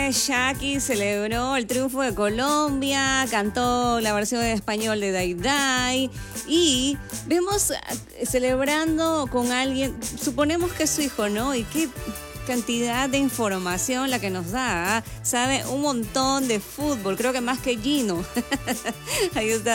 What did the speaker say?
Shaki celebró el triunfo de Colombia, cantó la versión en español de Day Day y vemos celebrando con alguien, suponemos que es su hijo, ¿no? Y qué cantidad de información la que nos da, ¿eh? Sabe un montón de fútbol, creo que más que Gino. Ahí está.